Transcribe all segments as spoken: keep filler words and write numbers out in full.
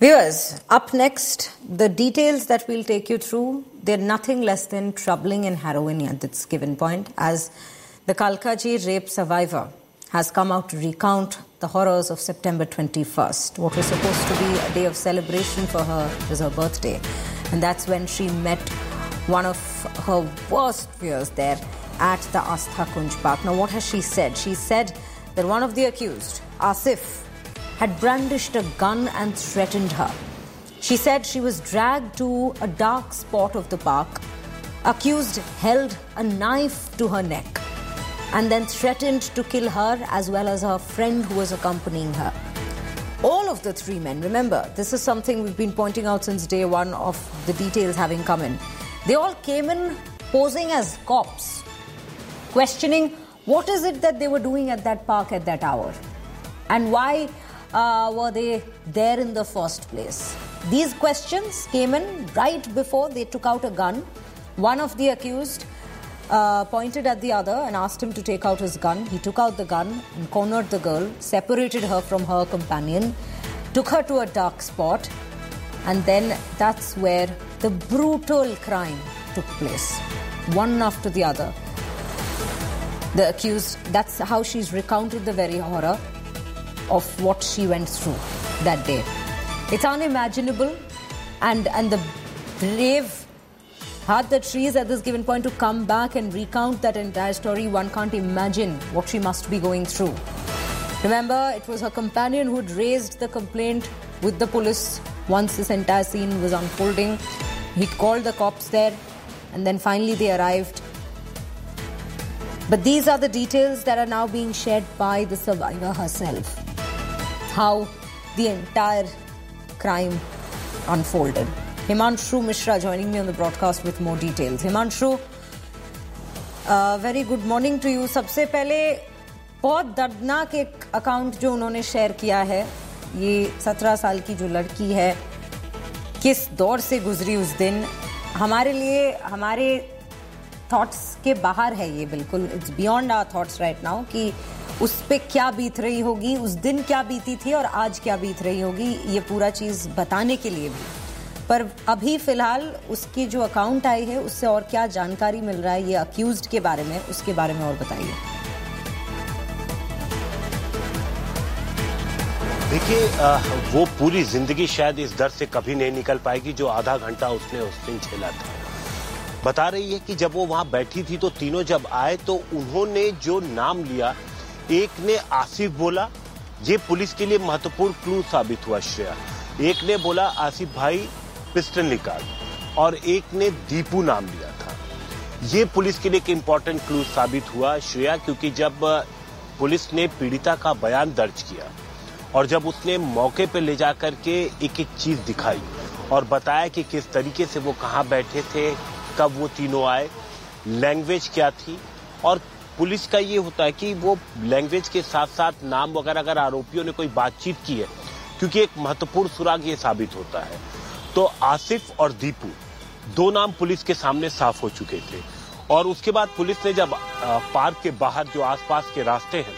Viewers, up next, the details that we'll take you through, they're nothing less than troubling and harrowing at this given point, as the Kalkaji rape survivor has come out to recount the horrors of September twenty-first. What was supposed to be a day of celebration for her was her birthday. And that's when she met one of her worst fears there at the Astha Kunj Park. Now, what has she said? She said that one of the accused, Asif, had brandished a gun and threatened her. She said she was dragged to a dark spot of the park. Accused held a knife to her neck and then threatened to kill her as well as her friend who was accompanying her. All of the three men, remember, this is something we've been pointing out since day one of the details having come in. They all came in posing as cops, questioning what is it that they were doing at that park at that hour and why uh, were they there in the first place. These questions came in right before they took out a gun. One of the accused uh, pointed at the other and asked him to take out his gun. He took out the gun and cornered the girl, separated her from her companion, took her to a dark spot, and then that's where the brutal crime took place, one after the other. The accused, that's how she's recounted the very horror of what she went through that day. It's unimaginable, and, and the brave heart that she is at this given point to come back and recount that entire story, one can't imagine what she must be going through. Remember, it was her companion who'd raised the complaint with the police once this entire scene was unfolding. He'd called the cops there, and then finally they arrived. But these are the details that are now being shared by the survivor herself. How the entire crime unfolded. Himanshu Mishra joining me on the broadcast with more details. Himanshu, uh, very good morning to you. सबसे पहले बहुत दर्दनाक एक account जो उन्होंने share किया है, ये सत्रह साल की जो लड़की है, किस दौर से गुजरी उस दिन, हमारे लिए हमारे थॉट्स के बाहर है ये बिल्कुल. It's beyond our thoughts right now कि उस पे क्या बीत रही होगी, उस दिन क्या बीती थी और आज क्या बीत रही होगी, ये पूरा चीज़ बताने के लिए भी. पर अभी फिलहाल उसकी जो अकाउंट आई है उससे और क्या जानकारी मिल रहा है ये अक्यूज्ड के बारे में, उसके बारे में और बताइए. देखिए, वो पूरी जिंदगी शायद इस दर से कभी नहीं निकल पाएगी जो आधा घंटा उसने उस दिन झेला था. बता रही है कि जब वो वहां बैठी थी तो तीनों जब आए तो उन्होंने जो नाम लिया, एक ने आसिफ बोला, ये पुलिस के लिए महत्वपूर्ण क्लू साबित हुआ श्रेया. एक ने बोला आसिफ भाई पिस्टल निकाल, और एक ने दीपू नाम लिया था. ये पुलिस के लिए एक इंपॉर्टेंट क्लू साबित हुआ श्रेया, क्योंकि जब पुलिस ने पीड़िता का बयान दर्ज किया और जब उसने मौके पर ले जाकर के एक एक चीज दिखाई और बताया कि किस तरीके से वो कहाँ बैठे थे, कब वो तीनों आए, लैंग्वेज क्या थी. और पुलिस का ये होता है कि वो लैंग्वेज के साथ साथ नाम वगैरह अगर आरोपियों ने कोई बातचीत की है, क्योंकि एक महत्वपूर्ण सुराग ये साबित होता है. तो आसिफ और दीपू दो नाम पुलिस के सामने साफ हो चुके थे. और उसके बाद पुलिस ने जब पार्क के बाहर जो आसपास के रास्ते हैं,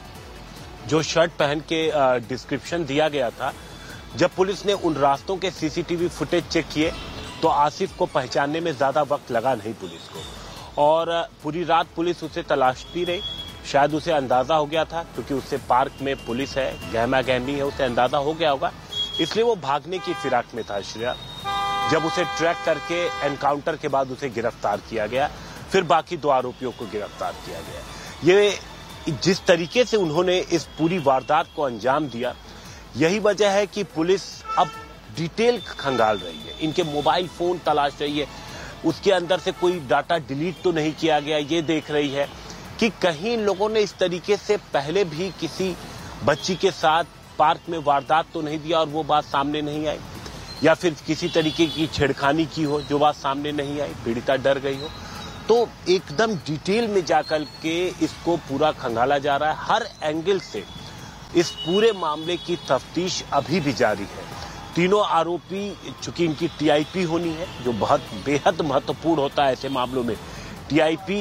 जो शर्ट पहन के डिस्क्रिप्शन दिया गया था, जब पुलिस ने उन रास्तों के सीसीटीवी फुटेज चेक किए तो आसिफ को पहचानने में ज्यादा वक्त लगा नहीं पुलिस को. और पूरी रात पुलिस उसे तलाशती रही. शायद उसे अंदाजा हो गया था, क्योंकि उससे पार्क में पुलिस है, गहमा गहमी है, उसे अंदाजा हो गया होगा, इसलिए वो भागने की फिराक में था श्रेया. जब उसे ट्रैक करके एनकाउंटर के बाद उसे गिरफ्तार किया गया, फिर बाकी दो आरोपियों को गिरफ्तार किया गया. ये जिस तरीके से उन्होंने इस पूरी वारदात को अंजाम दिया, यही वजह है कि पुलिस अब डिटेल खंगाल रही है. इनके मोबाइल फोन तलाश रही है, उसके अंदर से कोई डाटा डिलीट तो नहीं किया गया, ये देख रही है कि कहीं लोगों ने इस तरीके से पहले भी किसी बच्ची के साथ पार्क में वारदात तो नहीं दिया और वो बात सामने नहीं आई, या फिर किसी तरीके की छेड़खानी की हो जो बात सामने नहीं आई, पीड़िता डर गई हो. तो एकदम डिटेल में जाकर के इसको पूरा खंगाला जा रहा है. हर एंगल से इस पूरे मामले की तफ्तीश अभी भी जारी है. तीनों आरोपी, चूंकि इनकी टीआईपी होनी है, जो बहुत बेहद महत्वपूर्ण होता है ऐसे मामलों में. टीआईपी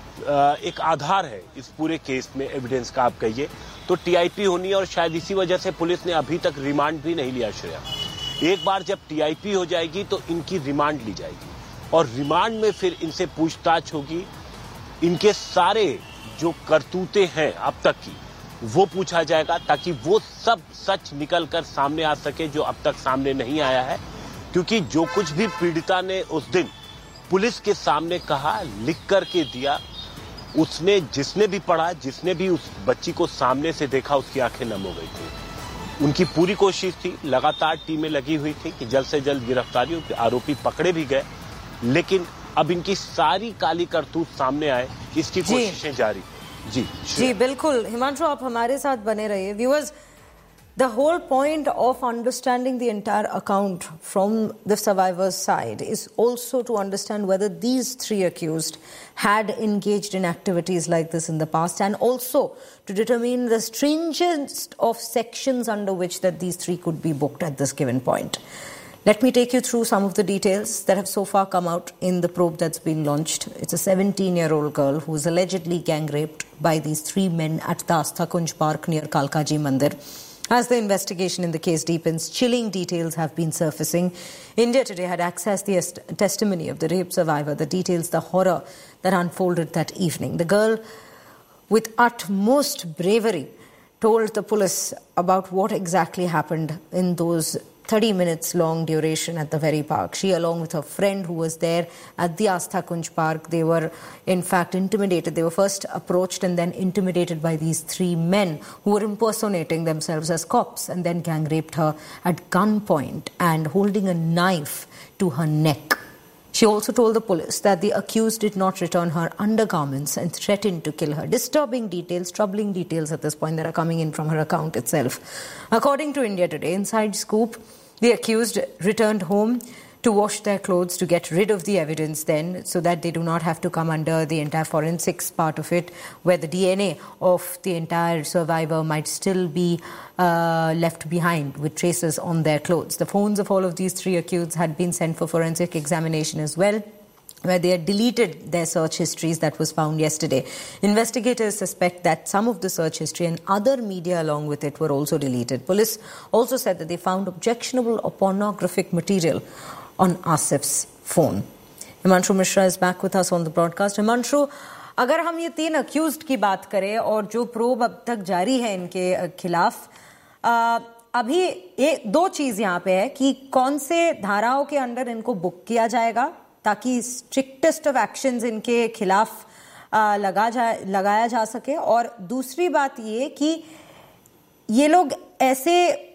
एक आधार है इस पूरे केस में, एविडेंस का आप कहिए तो टीआईपी होनी है. और शायद इसी वजह से पुलिस ने अभी तक रिमांड भी नहीं लिया श्रेया. एक बार जब टीआईपी हो जाएगी तो इनकी रिमांड ली जाएगी और रिमांड में फिर इनसे पूछताछ होगी। इनके सारे जो करतूते हैं अब तक की वो पूछा जाएगा ताकि वो सब सच निकलकर सामने आ सके जो अब तक सामने नहीं आया है। क्योंकि जो कुछ भी पीड़िता ने उस दिन पुलिस के सामने कहा, लिख करके दिया, उसने जिसने भी पढ़ा, जिसने भी उस बच्ची को सामने से देखा, उसकी आंखें नम हो गई थी। उनकी पूरी कोशिश थी, लगातार टीमें लगी हुई थी कि जल्द से जल्द गिरफ्तारी हो, आरोपी पकड़े भी गए, लेकिन अब इनकी सारी काली करतूत सामने आए, इसकी कोशिशें जारी। जी जी बिल्कुल हिमांशु, आप हमारे साथ बने रहिए। Viewers, the whole point of understanding the entire account from the survivor's side is also to understand whether these three accused had engaged in activities like this in the past, and also to determine the stringent of sections under which that these three could be booked at this given point. Let me take you through some of the details that have so far come out in the probe that's been launched. It's a seventeen-year-old girl who was allegedly gang raped by these three men at the Astha Kunj Park near Kalkaji Mandir. As the investigation in the case deepens, chilling details have been surfacing. India Today had accessed the testimony of the rape survivor, the details, the horror that unfolded that evening. The girl, with utmost bravery, told the police about what exactly happened in those thirty minutes long duration at the very park. She, along with her friend who was there at the Astha Kunj Park, they were in fact intimidated. They were first approached and then intimidated by these three men who were impersonating themselves as cops, and then gang raped her at gunpoint and holding a knife to her neck. She also told the police that the accused did not return her undergarments and threatened to kill her. Disturbing details, troubling details at this point that are coming in from her account itself. According to India Today, inside scoop, the accused returned home to wash their clothes to get rid of the evidence then, so that they do not have to come under the entire forensics part of it, where the D N A of the entire survivor might still be uh, left behind with traces on their clothes. The phones of all of these three accused had been sent for forensic examination as well, where they had deleted their search histories that was found yesterday. Investigators suspect that some of the search history and other media along with it were also deleted. Police also said that they found objectionable or pornographic material on Asif's phone. Himanshu Mishra is back with us on the broadcast. Himanshu, अगर हम ये तीन accused की बात करें और जो probe अब तक जारी है इनके खिलाफ, अभी एक दो चीज यहाँ पे है कि कौन से धाराओं के अंडर इनको बुक किया जाएगा ताकि स्ट्रिक्टेस्ट ऑफ एक्शंस इनके खिलाफ आ, लगा जा लगाया जा सके, और दूसरी बात ये कि ये लोग ऐसे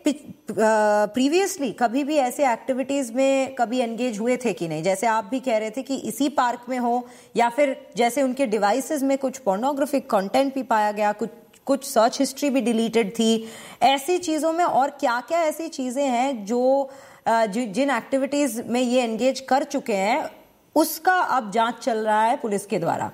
प्रीवियसली कभी भी ऐसे एक्टिविटीज में कभी एंगेज हुए थे कि नहीं? जैसे आप भी कह रहे थे कि इसी पार्क में हो, या फिर जैसे उनके डिवाइसेस में कुछ पोर्नोग्राफिक कंटेंट भी पाया गया, कुछ कुछ सर्च हिस्ट्री भी डिलीटेड थी, ऐसी चीजों में और क्या क्या ऐसी चीजें हैं जो जिन एक्टिविटीज में ये एंगेज कर चुके हैं उसका अब जांच चल रहा है पुलिस के द्वारा?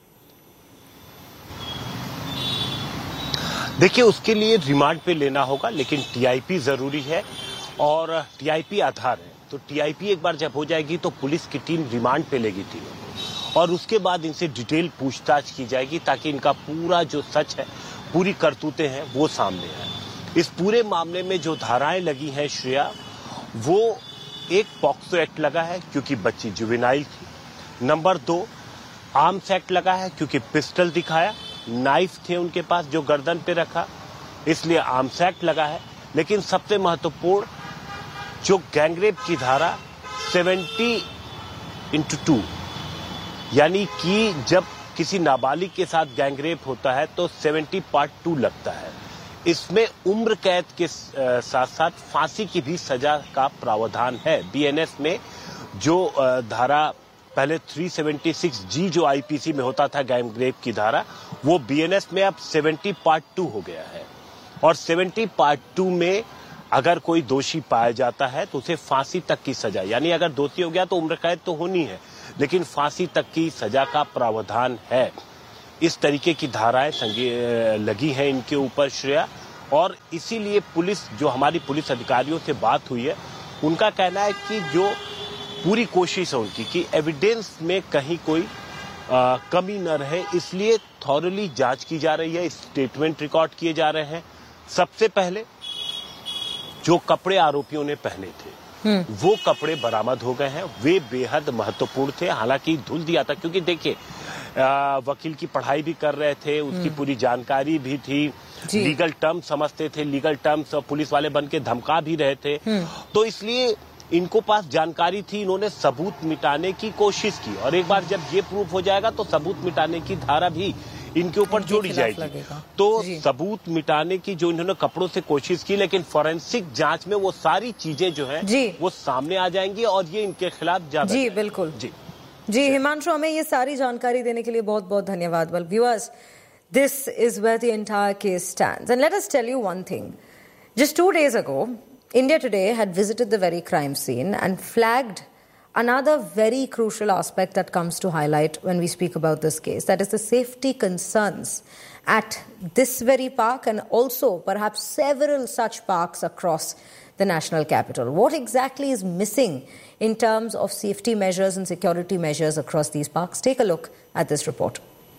देखिए, उसके लिए रिमांड पे लेना होगा, लेकिन टीआईपी जरूरी है और टीआईपी आधार है। तो टीआईपी एक बार जब हो जाएगी तो पुलिस की टीम रिमांड पे लेगी तीनों, और उसके बाद इनसे डिटेल पूछताछ की जाएगी ताकि इनका पूरा जो सच है, पूरी करतूतें हैं, वो सामने आए। इस पूरे मामले में जो धाराएं लगी हैं श्रेया, वो एक पॉक्सो एक्ट लगा है क्योंकि बच्ची जुवेनाइल थी। नंबर दो, आर्म्स एक्ट लगा है क्योंकि पिस्टल दिखाया, नाइफ थे उनके पास जो गर्दन पे रखा, इसलिए आर्म्स एक्ट लगा है। लेकिन सबसे महत्वपूर्ण जो गैंगरेप की धारा सेवेंटी इंटू टू, यानी कि जब किसी नाबालिग के साथ गैंगरेप होता है तो सेवेंटी पार्ट टू लगता है। इसमें उम्र कैद के साथ साथ फांसी की भी सजा का प्रावधान है। बीएनएस में जो धारा पहले तीन सौ छिहत्तर जी जो आईपीसी में होता था गैंगरेप की धारा, वो बीएनएस में अब सत्तर पार्ट टू हो गया है, और सत्तर पार्ट टू में अगर कोई दोषी पाया जाता है तो उसे फांसी तक की सजा, यानी अगर दोषी हो गया तो उम्र कैद तो होनी है, लेकिन फांसी तक की सजा का प्रावधान है। इस तरीके की धाराएं लगी हैं इनके ऊपर श्रेया, और इसीलिए पुलिस, जो हमारी पुलिस अधिकारियों से बात हुई है, उनका कहना है कि जो पूरी कोशिश है उनकी कि एविडेंस में कहीं कोई आ, कमी न रहे, इसलिए थॉरली जांच की जा रही है, स्टेटमेंट रिकॉर्ड किए जा रहे हैं। सबसे पहले जो कपड़े आरोपियों ने पहने थे वो कपड़े बरामद हो गए हैं। वे बेहद महत्वपूर्ण थे, हालांकि धुल दिया था क्योंकि देखिए वकील की पढ़ाई भी कर रहे थे, उसकी पूरी जानकारी भी थी, लीगल टर्म समझते थे, लीगल टर्म्स पुलिस वाले बन के धमका भी रहे थे, तो इसलिए इनको पास जानकारी थी। इन्होंने सबूत मिटाने की कोशिश की और एक बार जब ये प्रूफ हो जाएगा तो सबूत मिटाने की धारा भी इनके ऊपर जोड़ी जाएगी। तो सबूत मिटाने की जो इन्होंने कपड़ों से कोशिश की, लेकिन फॉरेंसिक जांच में वो सारी चीजें जो है वो सामने आ जाएंगी और ये इनके खिलाफ ज्यादा जी बिल्कुल जी जी हिमांशु, हमें ये सारी जानकारी देने के लिए बहुत बहुत धन्यवाद। Well viewers, this is where the entire case stands. And let us tell you one thing. Just two days ago, India Today had visited the very crime scene and flagged another very crucial aspect that comes to highlight when we speak about this case. That is the safety concerns at this very park and also perhaps several such parks across the national capital. What exactly is missing in terms of safety measures and security measures across these parks? Take a look at this report.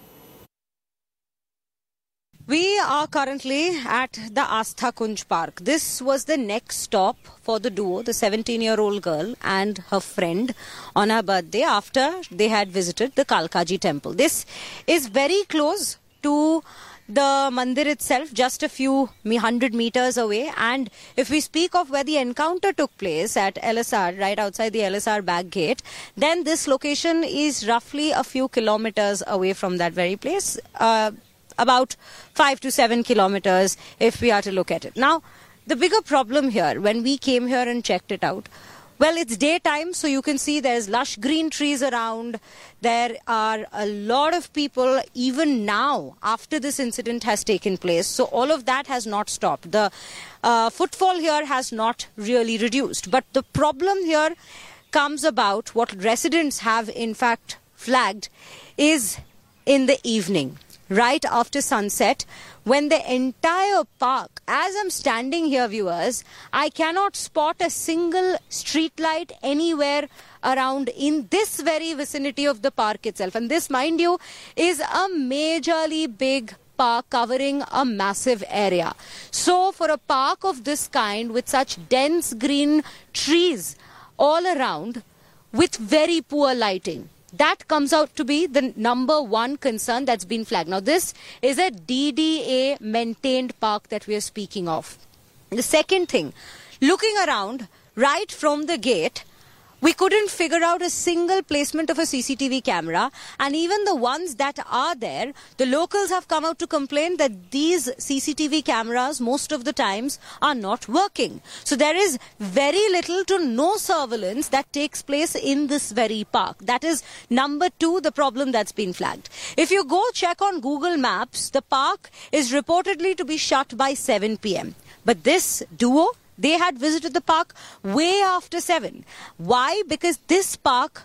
We are currently at the Astha Kunj Park. This was the next stop for the duo, the seventeen-year-old girl and her friend, on her birthday after they had visited the Kalkaji temple. This is very close to the mandir itself, just a few hundred meters away. And if we speak of where the encounter took place at L S R, right outside the L S R back gate, then this location is roughly a few kilometers away from that very place. Uh, about five to seven kilometers if we are to look at it. Now, the bigger problem here, when we came here and checked it out, well, it's daytime, so you can see there's lush green trees around. There are a lot of people, even now, after this incident has taken place. So all of that has not stopped. The uh, footfall here has not really reduced. But the problem here comes about, what residents have in fact flagged, is in the evening, right after sunset, when the entire park, as I'm standing here, viewers, I cannot spot a single street light anywhere around in this very vicinity of the park itself. And this, mind you, is a majorly big park covering a massive area. So for a park of this kind, with such dense green trees all around, with very poor lighting, that comes out to be the number one concern that's been flagged. Now, this is a D D A maintained park that we are speaking of. The second thing, looking around right from the gate, we couldn't figure out a single placement of a C C T V camera, and even the ones that are there, the locals have come out to complain that these C C T V cameras most of the times are not working. So there is very little to no surveillance that takes place in this very park. That is number two, the problem that's been flagged. If you go check on Google Maps, the park is reportedly to be shut by seven p m But this duo, they had visited the park way after seven. Why? Because this park,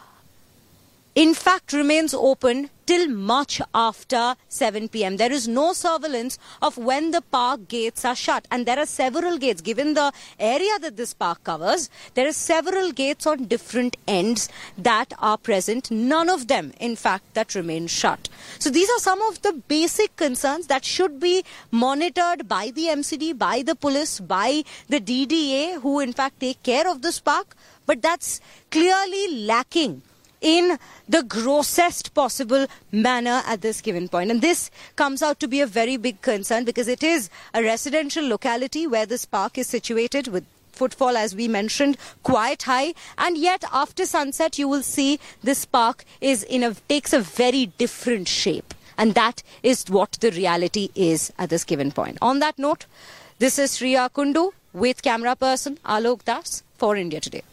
in fact, remains open till much after seven p m There is no surveillance of when the park gates are shut. And there are several gates. Given the area that this park covers, there are several gates on different ends that are present. None of them, in fact, that remain shut. So these are some of the basic concerns that should be monitored by the M C D, by the police, by the D D A, who in fact take care of this park. But that's clearly lacking in the grossest possible manner at this given point. And this comes out to be a very big concern because it is a residential locality where this park is situated, with footfall, as we mentioned, quite high. And yet after sunset, you will see this park is in a takes a very different shape. And that is what the reality is at this given point. On that note, this is Shriya Kundu with camera person Alok Das for India Today.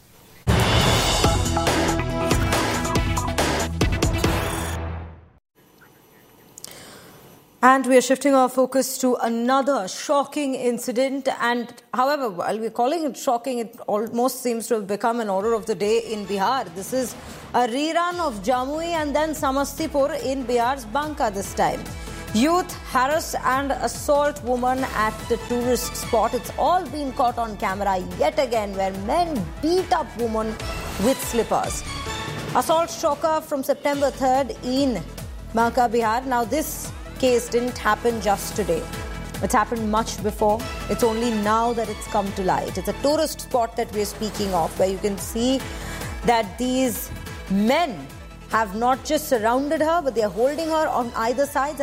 And we are shifting our focus to another shocking incident. And however, while we're calling it shocking, it almost seems to have become an order of the day in Bihar. This is a rerun of Jamui and then Samastipur in Bihar's Banka this time. Youth harass and assault woman at the tourist spot. It's all been caught on camera yet again, where men beat up woman with slippers. Assault shocker from September third in Banka, Bihar. Now this case didn't happen just today. It's happened much before. It's only now that it's come to light. It's a tourist spot that we're speaking of, where you can see that these men have not just surrounded her, but they're holding her on either side.